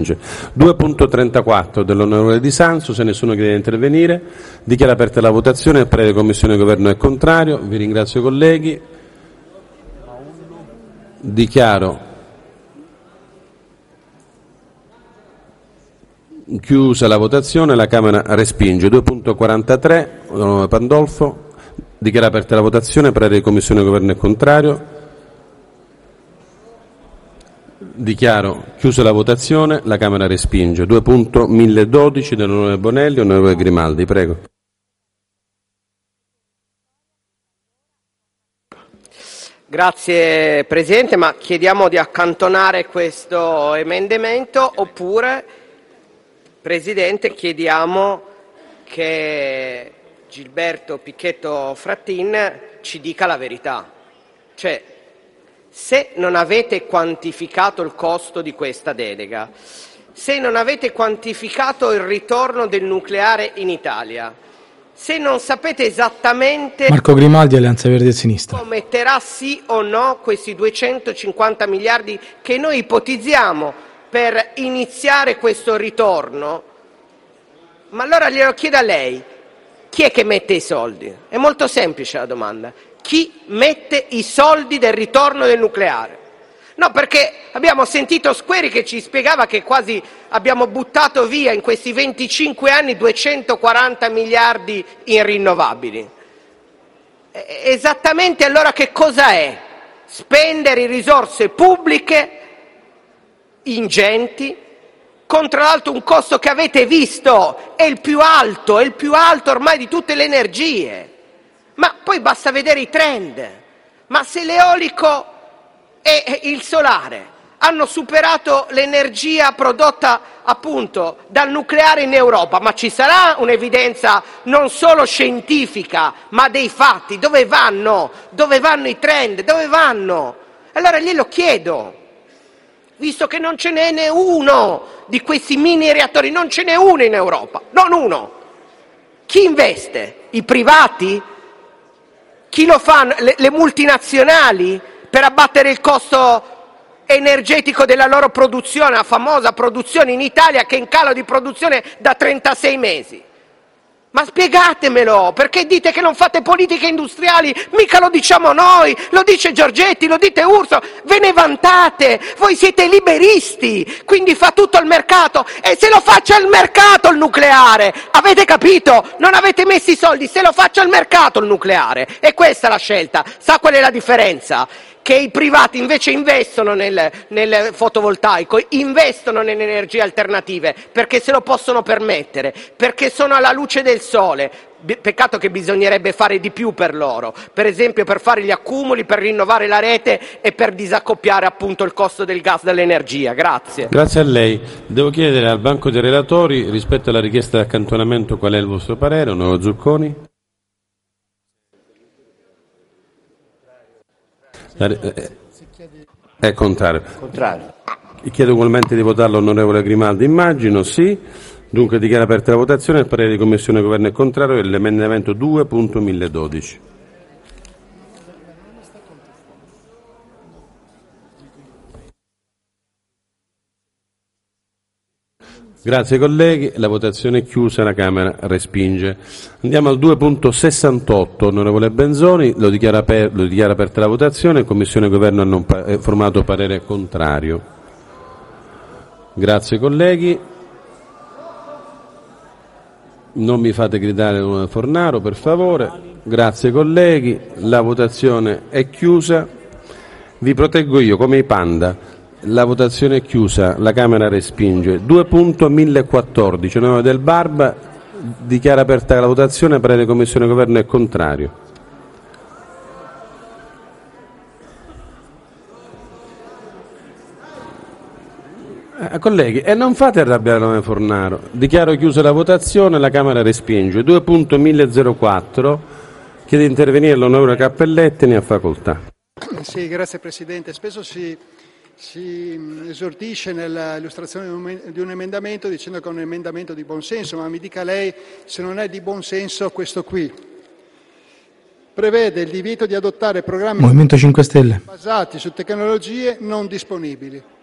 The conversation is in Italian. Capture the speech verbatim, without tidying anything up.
due punto trentaquattro dell'onorevole Di Sanzo, se nessuno chiede di intervenire, dichiaro aperta la votazione. Il parere della Commissione Governo è contrario. Vi ringrazio colleghi. Dichiaro chiusa la votazione. La Camera respinge. due punto quarantatré, onorevole Pandolfo. Dichiaro aperta la votazione. Il parere della Commissione Governo è contrario. Dichiaro chiusa la votazione, la Camera respinge. due punto milledodici dell'onorevole Bonelli, onorevole Grimaldi, prego. Grazie Presidente, ma chiediamo di accantonare questo emendamento oppure, Presidente, chiediamo che Gilberto Picchetto Frattin ci dica la verità. Cioè, se non avete quantificato il costo di questa delega, se non avete quantificato il ritorno del nucleare in Italia, se non sapete esattamente Marco Grimaldi, Alleanza Verdi e Sinistra, metterà sì o no questi duecentocinquanta miliardi che noi ipotizziamo per iniziare questo ritorno, ma allora glielo chiedo a lei, chi è che mette i soldi? È molto semplice la domanda. Chi mette i soldi del ritorno del nucleare? No, perché abbiamo sentito Squeri che ci spiegava che quasi abbiamo buttato via in questi venticinque anni duecentoquaranta miliardi in rinnovabili. Esattamente allora che cosa è? Spendere risorse pubbliche ingenti con tra l'altro un costo che avete visto è il più alto, è il più alto ormai di tutte le energie. Ma poi basta vedere i trend. Ma se l'eolico e il solare hanno superato l'energia prodotta appunto dal nucleare in Europa, ma ci sarà un'evidenza non solo scientifica, ma dei fatti? Dove vanno? Dove vanno i trend? Dove vanno? Allora glielo chiedo, visto che non ce n'è né uno di questi mini reattori, non ce n'è uno in Europa, non uno. Chi investe? I privati? Chi lo fanno? Le, le multinazionali per abbattere il costo energetico della loro produzione, la famosa produzione in Italia che è in calo di produzione da trentasei mesi. Ma spiegatemelo, perché dite che non fate politiche industriali? Mica lo diciamo noi, lo dice Giorgetti, lo dite Urso, ve ne vantate, voi siete liberisti, quindi fa tutto il mercato, e se lo faccia il mercato il nucleare, avete capito? Non avete messo i soldi, se lo faccia il mercato il nucleare, e questa è la scelta. Sa qual è la differenza? Che i privati invece investono nel, nel fotovoltaico, investono nelle energie alternative, perché se lo possono permettere, perché sono alla luce del sole. Peccato che bisognerebbe fare di più per loro, per esempio per fare gli accumuli, per rinnovare la rete e per disaccoppiare appunto il costo del gas dall'energia. Grazie. Grazie a lei. Devo chiedere al banco dei relatori, rispetto alla richiesta di accantonamento, qual è il vostro parere, onorevole Zucconi? È contrario. Contrario. Chiedo ugualmente di votarlo l'onorevole Grimaldi, immagino, sì. Dunque dichiaro aperta la votazione. Il parere di Commissione Governo è contrario dell'emendamento due punto milledodici. Grazie colleghi, la votazione è chiusa, la Camera respinge. Andiamo al due punto sessantotto, onorevole Benzoni, lo dichiara, aper, lo dichiara aperta la votazione, Commissione Governo ha non pa- formato parere contrario. Grazie colleghi. Non mi fate gridare l'onorevole Fornaro, per favore. Grazie colleghi, la votazione è chiusa. Vi proteggo io come i panda. La votazione è chiusa, la Camera respinge. due punto millequattordici, onorevole Del Barba, dichiara aperta la votazione, parere di Commissione Governo è contrario. Eh, colleghi, e non fate arrabbiare l'onorevole Fornaro. Dichiaro chiusa la votazione, la Camera respinge. due punto millequattordici, chiede di intervenire l'onorevole Cappelletti, ne ha facoltà. Sì, grazie Presidente. Spesso si... si esordisce nell'illustrazione di un emendamento dicendo che è un emendamento di buonsenso, ma mi dica lei se non è di buonsenso questo qui. Prevede il divieto di adottare programmi Movimento cinque Stelle basati su tecnologie non disponibili.